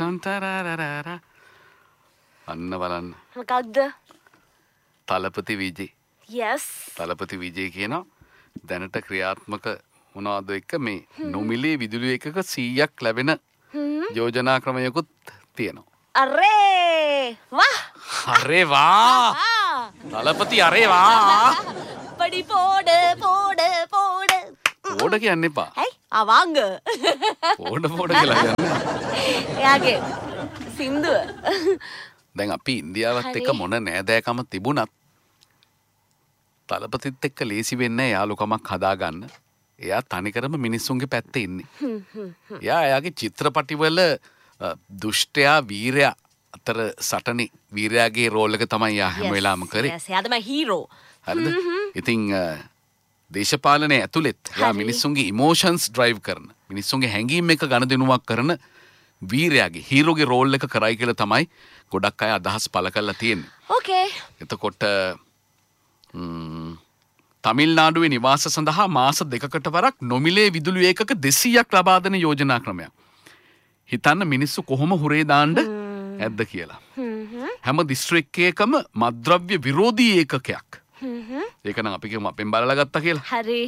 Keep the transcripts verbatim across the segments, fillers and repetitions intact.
අන්න බලන්න. මොකක්ද? තලපති විජේ. yes. තලපති විජේ කියනවා දැනට ක්‍රියාත්මක මොනවද එක්ක මේ නොමිලේ විදුලි එකක සීයක් ලැබෙන යෝජනා ක්‍රමයකුත් තියෙනවා. අරේ වා අරේ වා තලපති අරේ වා පඩි පොඩ පොඩ පොඩ පොඩ කියන්න එපා. ඇයි අවංග පොඩ පොඩ කියලා කියන්නේ. එයාගේ සින්දුව. දැන් අපි ඉන්දියාවත් එක්ක මොන නෑදෑකම තිබුණත් තලපතිත් එක්ක ලේසි වෙන්නේ යාළුකමක් හදාගන්න. එයා තනිකරම මිනිස්සුන්ගේ පැත්තේ ඉන්නේ. එයා එයාගේ චිත්‍රපටිවල දුෂ්ටයා වීරයා අතර සටනේ වීරයාගේ රෝල් එක තමයි යා හැම වෙලාවම කරේ. yes එයා තමයි හීරෝ. හරිද? ඉතින් දේශපාලනයේ ඇතුළෙත් එයා මිනිස්සුන්ගේ ඉමෝෂන්ස් ඩ්‍රයිව් කරන මිනිස්සුන්ගේ හැඟීම් එක ගනුදෙනුවක් කරන වීරයාගේ හීරෝගේ රෝල් එක කරයි කියලා තමයි ගොඩක් අය අදහස් පළ කරලා තියෙන්නේ. ඕකේ. එතකොට තමිල්නාඩුවේ නිවාස සඳහා මාස දෙකකට වරක් නොමිලේ විදුලි ඒකක දෙසීයක් ලබා දෙන යෝජනා ක්‍රමයක්. හිතන්න මිනිස්සු කොහොම හුරේ දාන්න ඇද්ද කියලා. හැම දිස්ත්‍රික්කයකම මද්ද්‍රව්‍ය විරෝධී ඒකකයක්. ඒක නම් අපි කියමු අපෙන් බලලා ගත්තා කියලා. හරි.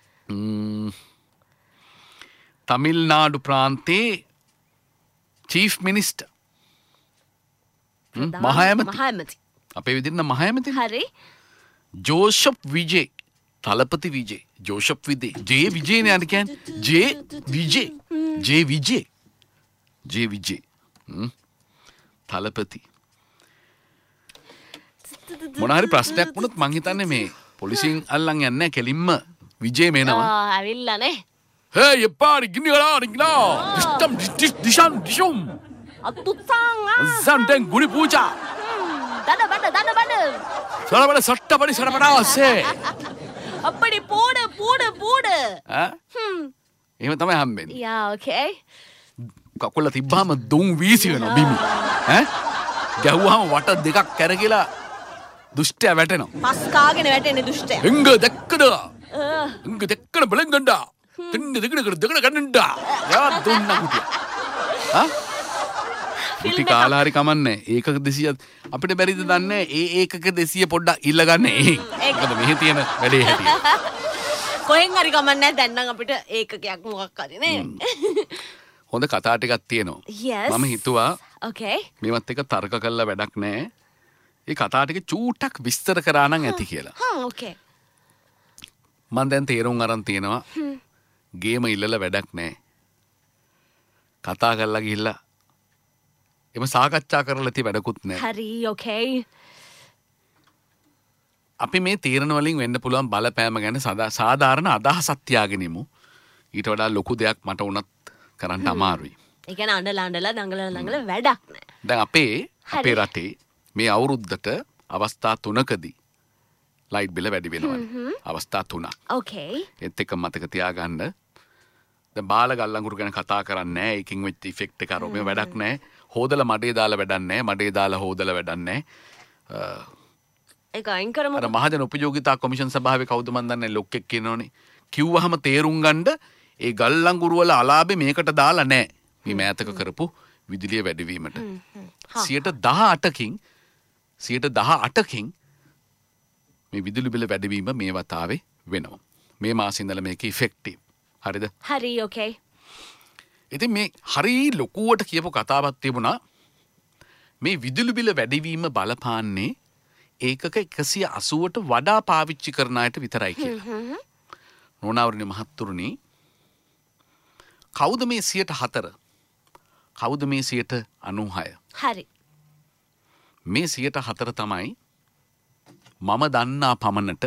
තමිල්නාඩු ප්‍රාන්තයේ චීෆ් මිනිස්ටර් මහඇමති අපේ විදිහට මහඇමති හරි. Joseph Vije තලපති Vije Joseph Vije J Vije නේ අර කියන්නේ J Vije J Vije J Vije තලපති මොන හරි ප්‍රශ්නයක් වුණොත් මං හිතන්නේ මේ පොලිසියෙන් අල්ලන් යන්නේ කෙලින්ම විජේ මේනවා. ආ ඇවිල්ලානේ. හේ යපාරි ගිනිගලා ගිනිගලා දිස්ටම් දිෂන් දිෂුම් අතුත්සං සම්දෙන් ගුණි පූජා දඩ බඩ දඩ බඩ සරබඩ සට්ටපඩි සරබඩාසේ අප්පඩි පෝඩ පෝඩ පෝඩ ඈ එහෙම තමයි හම්බෙන්නේ. යා ඕකේ. කකුල තිබ්බාම දුම් වීසි වෙනවා බිමි. ඈ ගැහුවාම වට දෙකක් කැරකිලා දුෂ්ටයා වැටෙනවා. පස් කාගෙන වැටෙන්නේ දුෂ්ටයා. එංග දැක්කද? එංග දැක්කන බලංගණ්ඩා. දෙන්න දෙකන කර දෙකන ගන්නණ්ඩා. යා දුන්න කුටිය. හා? කුටි කාලා හරි කමන්නේ. ඒකක දෙසිය අපිට බැරිද දන්නේ ඒ ඒකක දෙසිය පොඩ්ඩක් ඉල්ලගන්න ඒ. මොකද මෙහි තියෙන වැඩේ හැටි. කොහෙන් හරි කමන්නේ දැන් නම් අපිට ඒකකයක් මොකක් හරි නේ. හොඳ කතා ටිකක් තියෙනවා. yes මම හිතුවා okay මේවත් එක තර්ක කළා වැඩක් නැහැ. ඒ කතා ටික චූට්ටක් විස්තර කරා නම් ඇති කියලා. හා ඕකේ. මම දැන් තේරුම් අරන් තියෙනවා. ගේම ඉල්ලලා වැඩක් නැහැ. කතා කරලා ගිහිල්ලා එම සාකච්ඡා කරලා තිය වැඩකුත් නැහැ. හරි ඕකේ. අපි මේ තීරණ වලින් වෙන්න පුළුවන් බලපෑම ගැන සාධාරණ අදහසක් තියාගෙන ඉමු. ඊට වඩා ලොකු දෙයක් මට උනත් කරන්න අමාරුයි. ඒ කියන්නේ අඬලා අඬලා දඟලලා දඟලලා වැඩක් නැහැ. දැන් අපේ අපේ රටේ මේ අවුරුද්දට අවස්ථා තුනකදී ලයිට් බිල වැඩි වෙනවා. අවස්ථා තුනක්. ඕකේ. ඒත් එක්ක මතක තියාගන්න. දැන් බාල ගල්ලංගුරු ගැන කතා කරන්නේ නැහැ. ඒකින් වෙච්ච ඉෆෙක්ට් එක අරෝ මේ වැඩක් නැහැ. හොදලා මඩේ දාලා වැඩක් නැහැ. මඩේ දාලා හොදලා වැඩක් නැහැ. ඒක අයින් කරමු. අර මහජන උපයෝගිතා කොමිෂන් සභාවේ කවුද මන් දන්නේ ලොක්ෙක් කියනෝනේ. කිව්වහම තේරුම් ගන්න ඒ ගල්ලංගුරු වල අලාභේ මේකට දාලා නැහැ. මේ මෑතක කරපු විදුලිය වැඩිවීමට. සියයට දහ අටකින් සියයට දහ අටකින් මේ විදුලි බිල වැඩිවීම මේ වතාවේ වෙනවා. මේ මාසෙ ඉඳලා මේක ඉෆෙක්ටිව්. හරිද? හරි ඕකේ. ඉතින් මේ හරි ලොකුවට කියපු කතාවක් තිබුණා. මේ විදුලි බිල වැඩිවීම බලපාන්නේ ඒකක එකසිය අසූවට වඩා පාවිච්චි කරන අයට විතරයි කියලා. නෝනාවරණි මහත්තුරුනි කවුද මේ සියයට හතර? කවුද මේ සියයට අනූහය? හරි. මේ සියයට හතර තමයි මම දන්නා පමණට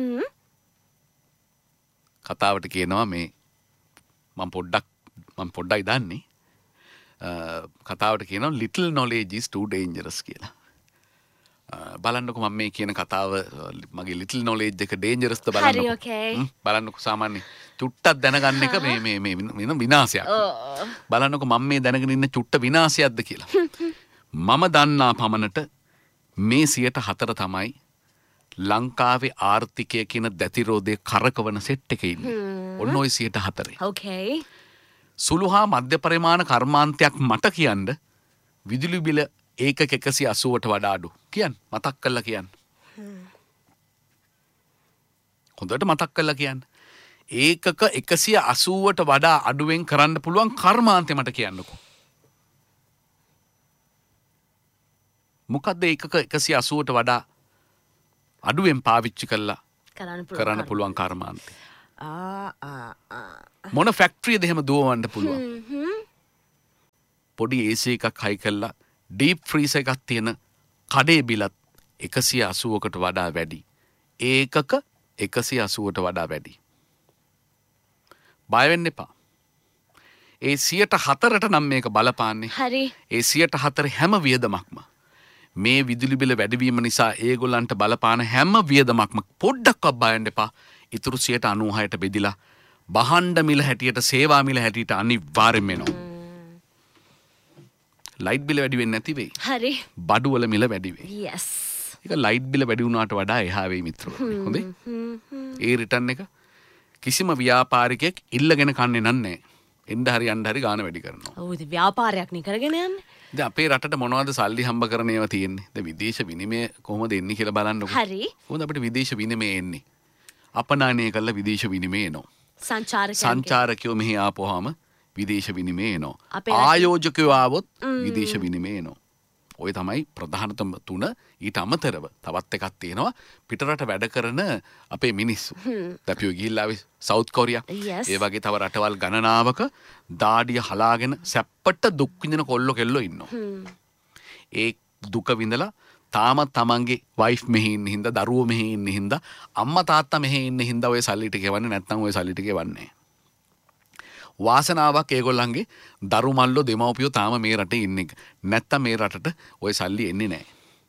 කතාවට කියනවා මේ මම පොඩ්ඩක් මම පොඩ්ඩයි දන්නේ කතාවට කියනවා little knowledge is too dangerous කියලා. බලන්නකො මම මේ කියන කතාව මගේ little knowledge එක dangerous ද බලන්නකො. හරි ඕකේ. බලන්නකො සාමාන්‍ය චුට්ටක් දැනගන්න එක මේ මේ මේ විනාශයක්. බලන්නකො මම මේ දැනගෙන ඉන්න චුට්ට විනාශයක්ද කියලා. මම දන්නා පමණට මේ සියයට හතර තමයි ලංකාවේ ආර්ථිකය කියන දැතිරෝධය කරකවන සෙට් එකේ ඉන්නේ. ඔන්න ඔය සියයට හතරේ. ඕකේ. සුළු හා මධ්‍ය පරිමාණ කර්මාන්තයක් මට කියන්න විදුලි බිල ඒකක එකසිය අසූවට වඩා අඩු. කියන්න මතක් කරලා කියන්න. හොඳට මතක් කරලා කියන්න. ඒකක එකසිය අසූවට වඩා අඩුවෙන් කරන්න පුළුවන් කර්මාන්තය මට කියන්නකෝ. මොකද්ද ඒකක එකසිය අසූවට වඩා අඩුවෙන් පාවිච්චි කරලා කරන්න පුළුවන් කර්මාන්තය? මොන ෆැක්ටරියද එහෙම දුවවන්න පුළුවන්? පොඩි ඒ සී එකක් හයි කරලා ඩීප් ෆ්‍රීසර් එකක් තියෙන කඩේ බිලත් එකසිය අසූවකට වඩා වැඩි. ඒකක එකසිය අසූවට වඩා වැඩි. බය වෙන්න එපා. ඒ සියයට හතරට නම් මේක බලපාන්නේ. හරි. ඒ සියයට හතර හැම වියදමක්ම මේ විදුලි බිල වැඩිවීම නිසා ඒගොල්ලන්ට බලපාන හැම වියදමක්ම පොඩ්ඩක්වත් බය වෙන්න එපා. ඉතුරු සියයට අනූහයට බෙදිලා බහණ්ඩ මිල හැටියට සේවා මිල හැටියට අනිවාර්යෙන්ම එනවා. ලයිට් බිල වැඩි වෙන්නේ නැති වෙයි. හරි. බඩු වල මිල වැඩි වෙයි. yes. ඒක ලයිට් බිල වැඩි වුණාට වඩා එහා වෙයි මිත්‍රෝ. හොඳේ? ඒ රිටර්න් එක කිසිම ව්‍යාපාරිකයෙක් ඉල්ලගෙන කන්නේ නැහැ. එන්න හරි යන්න හරි ගාන වැඩි කරනවා. ඔව් ඉතින් ව්‍යාපාරයක් නේ කරගෙන යන්නේ. දැන් අපේ රටට මොනවද සල්ලි හම්බ කරන ඒවා තියෙන්නේ? දැන් විදේශ විනිමය කොහොමද එන්නේ කියලා බලන්නකෝ. හරි. කොහොමද අපිට විදේශ විනිමය එන්නේ? අපනායනය කළ විදේශ විනිමය එනවා. සංචාරකයන් සංචාරකයෝ මෙහි ආපුවාම විදේශ විනිමය එනවා. අපේ ආයෝජකයෝ ආවොත් විදේශ විනිමය එනවා. ඔය තමයි ප්‍රධානතම තුන. ඊට අමතරව තවත් එකක් තියෙනවා පිටරට වැඩ කරන අපේ මිනිස්සු. දැන් අපි ගිහිල්ලා ආවේ සවුත් කොරියා. Yes. ඒ වගේ තව රටවල් ගණනාවක දාඩිය හලාගෙන සැප්පට දුක් විඳින කොල්ලෝ කෙල්ලෝ ඉන්නවා. ඒ දුක විඳලා තාමත් තමන්ගේ වයිෆ් මෙහි ඉන්න හින්දා දරුවෝ මෙහි ඉන්න හින්දා අම්මා තාත්තා මෙහි ඉන්න හින්දා ඔය සල්ලි ටික එවන්නේ නැත්නම් ඔය සල්ලි ටික එවන්නේ. වාසනාවක් ඒගොල්ලන්ගේ දරු මල්ලෝ දෙමව්පියෝ තාම මේ රටේ ඉන්නේ. නැත්තම් මේ රටට ওই සල්ලි එන්නේ නැහැ.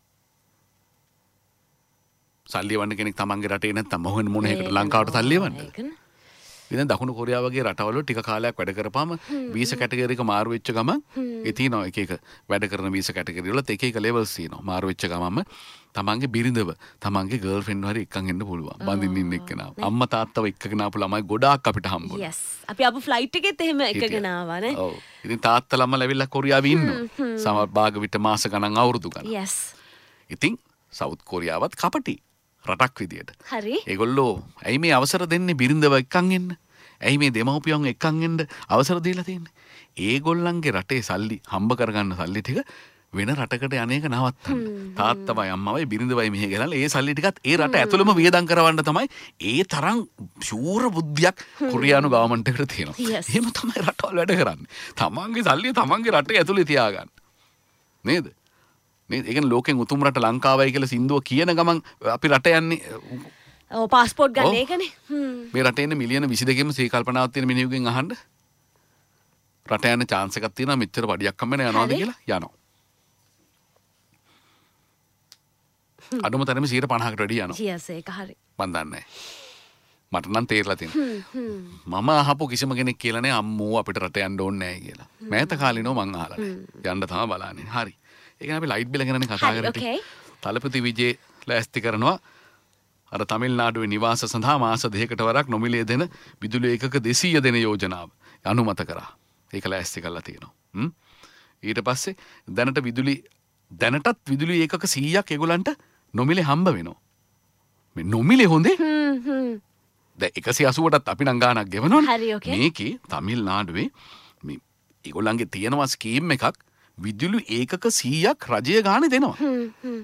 සල්ලි එවන්න කෙනෙක් තමන්ගේ රටේ නැත්තම් මොහොන මොන එකකට ලංකාවට සල්ලි එවන්න. ඉතින් දකුණු කොරියාව වගේ රටවල ටික කාලයක් වැඩ කරපුවාම වීසා කැටගරි එක මාරු වෙච්ච ගමන් ඒ තියෙනවා එක එක වැඩ කරන වීසා කැටගරි වල එක එක ලෙවල්ස් තියෙනවා. මාරු වෙච්ච ගමන්ම තමන්ගේ බිරිඳව තමන්ගේ ගර්ල්ෆ්‍රෙන්ඩ් හරි එක්කන් එන්න පුළුවන්. බඳින්න ඉන්න එක්කෙනා. අම්මා තාත්තව එක්කගෙන ආපු ළමයි ගොඩාක් අපිට හම්බුනා. yes. අපි ආපු ෆ්ලයිට් එකෙත් එහෙම එකගෙන ආවා නේ. ඔව්. ඉතින් තාත්තලම ලැබිලා කොරියාවේ ඉන්නවා. සමහර භාග විතර මාස ගණන් අවුරුදු ගණන්. yes. ඉතින් සවුත් කොරියාවත් කපටි රටක් විදියට. හරි. ඒගොල්ලෝ ඇයි මේ අවසර දෙන්නේ බිරිඳව එක්කන් එන්න? ඇයි මේ දෙමව්පියන් එක්කන් එන්න අවසර දීලා තියෙන්නේ? ඒගොල්ලන්ගේ රටේ සල්ලි හම්බ කරගන්න සල්ලි ටික වෙන රටකට යන්නේක නවත්තන්න. තාත්තමයි අම්මවයි බිරිඳවයි මෙහෙ ගෙනල්ලා ඒ සල්ලි ටිකත් ඒ රට ඇතුළෙම වියදම් කරවන්න තමයි ඒ තරම් ශූර බුද්ධියක් කොරියානු ගවර්න්මන්ට් එකට තියෙනවා. එහෙම තමයි රටවල් වැඩ කරන්නේ. තමන්ගේ සල්ලිය තමන්ගේ රටේ ඇතුළේ තියාගන්න. නේද? නේද? ඒ කියන්නේ ලෝකෙන් උතුම් රට ලංකාවයි කියලා සින්දුව කියන ගමන් අපි රට යන්නේ ඔව් පාස්පෝර්ට් ගන්න ඒකනේ. මේ රටේ ඉන්න මිලියන විසි දෙකෙම සී කල්පනාවක් තියෙන මිනිහෙකුගෙන් අහන්න රට යන chance එකක් තියෙනවා මෙච්චර වඩියක් හම්බෙන යනවාද කියලා යනවා. අඩුම තරමේ සියයට පනහකට වැඩි යනවා. yes ඒක හරි. මන් දන්නේ මට නම් තේරලා තියෙනවා. මම අහපු කිසිම කෙනෙක් කියලා නෑ අම්මෝ අපිට රට යන්න ඕනේ නෑ කියලා. මෑත කාලිනව මං අහලා නෑ. යන්න තමයි බලන්නේ. හරි. ඒ කියන්නේ අපි ලයිට් බිල ගැනනේ කතා කරන්නේ. තලපති විජේ ලෑස්ති කරනවා අර තමිල්නාඩුවේ නිවාස සඳහා මාස දෙකකට වරක් නොමිලේ දෙන විදුලි ඒකක දෙසීය දෙන යෝජනාව අනුමත කරා. ඒක ලෑස්ති කරලා තියෙනවා. හ්ම්. ඊට පස්සේ දැනට විදුලි දැනටත් විදුලි ඒකක සීයක් ඒගොල්ලන්ට නොමිලේ හම්බ වෙනවා. මේ නොමිලේ හොඳේ. හ්ම් හ්ම්. දැන් එකසිය අසූවටත් අපි නම් ගාණක් ගෙවනවනේ. හරි ඕකේ. මේකේ තමිල්නාඩුවේ මේ ඒගොල්ලන්ගේ තියෙනවා ස්කීම් එකක් විදුලි ඒකක සීයක් රජය ගානේ දෙනවා. හ්ම් හ්ම්.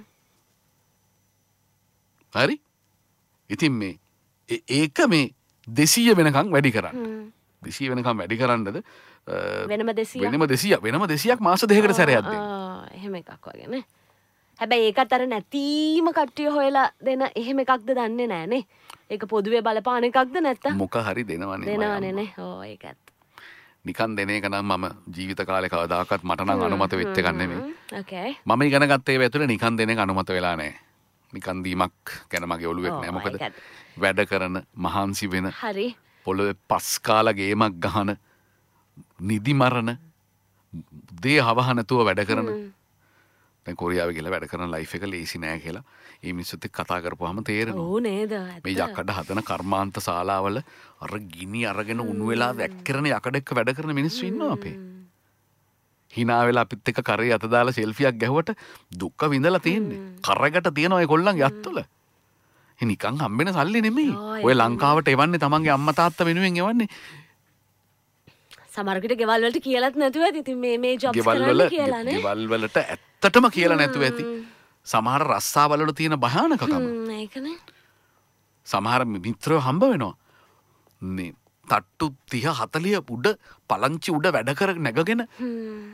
හරි? ඉතින් මේ ඒක මේ දෙසීය වෙනකන් වැඩි කරන්න. දෙසීය වෙනකන් වැඩි කරන්නද වෙනම දෙසීයක් වෙනම දෙසීයක් වෙනම දෙසීයක් මාස දෙකකට සැරයක් දෙන්න. ආ එහෙම එකක් වගේ නේ. හැබැයි ඒකත් අර නැතිම කට්ටිය හොයලා දෙන එහෙම එකක්ද දන්නේ නෑනේ. ඒක පොදුවේ බලපාන එකක්ද නැත්තම් මොක හරි දෙනවනේ. දෙනවනේ නේ. ඕ ඒකත්. නිකන් දෙන එක නම් මම ජීවිත කාලේ කවදාකවත් මට නම් අනුමත වෙච්ච එකක් නෙමෙයි. ඕකේ. මම ඉගෙන ගත්තේ ඒව ඇතුලේ නිකන් දෙන එක අනුමත වෙලා නෑ. නිකන් දීමක් ගැන මගේ ඔළුවෙක් නෑ. මොකද වැඩ කරන මහන්සි වෙන හරි පොළොවේ පස් කාලා ගේමක් ගහන නිදි මරණ දේ හවහ නැතුව වැඩ කරන දැන් කොරියාවේ ගිහලා වැඩ කරන ලයිෆ් එක ලේසි නෑ කියලා මේ මිනිස්සුත් එක්ක කතා කරපුවාම තේරෙනවා. ඕ නේද? මේ යකඩ හදන කර්මාන්ත ශාලාවල අර ගිනි අරගෙන උණු වෙලා වැක්කරන යකඩ එක්ක වැඩ කරන මිනිස්සු ඉන්නවා අපේ. හිනා වෙලා අපිත් එක්ක කරේ අත දාලා සෙල්ෆියක් ගැහුවට දුක්ඛ විඳලා තියෙන්නේ. කරකට තියෙන ඔය කොල්ලන්ගේ අත්වල. ඒ නිකන් හම්බෙන සල්ලි නෙමෙයි. ඔය ලංකාවට එවන්නේ තමන්ගේ අම්මා තාත්තා වෙනුවෙන් එවන්නේ. සමහරකට ගෙවල් වලට කියලාත් නැතුව ඇති. ඉතින් මේ මේ ජොබ්ස් ගෙවල් වල කරන්න කියලා නේ. ගෙවල් වලට ඇත්තටම කියලා නැතුව ඇති. සමහර රස්සාවල වල තියෙන භයානකකම. හ්ම් ඒකනේ. සමහර මිත්‍රයෝ හම්බ වෙනවා. නේ තට්ටු තිහ හතලිය උඩ පලංචි උඩ වැඩ කර නැගගෙන